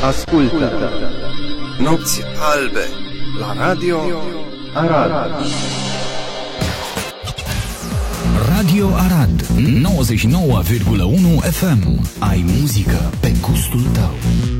Ascultă Nopți albe la Radio Arad. Radio Arad 99,1 FM. Ai muzică pe gustul tău.